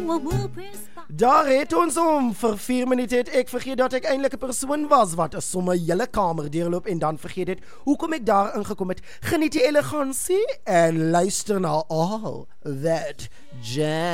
Daar het ons om. Vir 4 minute het ek vergeet dat ek eintlik 'n persoon was wat 'n somme hele kamer deurloop en dan vergeet het hoekom ek daar ingekom het. Geniet die elegansie en luister na All That Jazz.